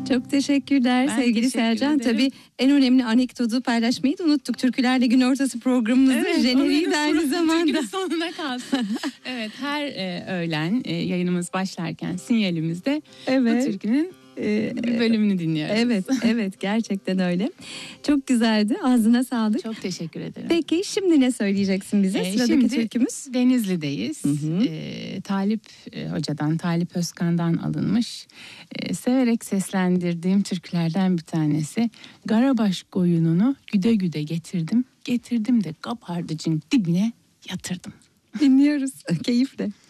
Çok teşekkürler Ben sevgili teşekkür Selcan. ederim. Tabii en önemli anekdotu paylaşmayı da unuttuk. Türkülerle Gün Ortası programımızın jeneriği de aynı zamanda. Türkünün sonuna kalsın. Evet, her öğlen yayınımız başlarken sinyalimizde bu türkünün bir bölümünü dinliyoruz. Evet gerçekten öyle. Çok güzeldi. Ağzına sağlık. Çok teşekkür ederim. Peki şimdi ne söyleyeceksin bize? Sıradaki Şimdi türkümüz. Denizli'deyiz. Talip Hoca'dan, Talip Özkan'dan alınmış. Severek seslendirdiğim türkülerden bir tanesi. Garabaş koyununu güde güde getirdim. Getirdim de kapardıcın dibine yatırdım. Dinliyoruz. Keyifle.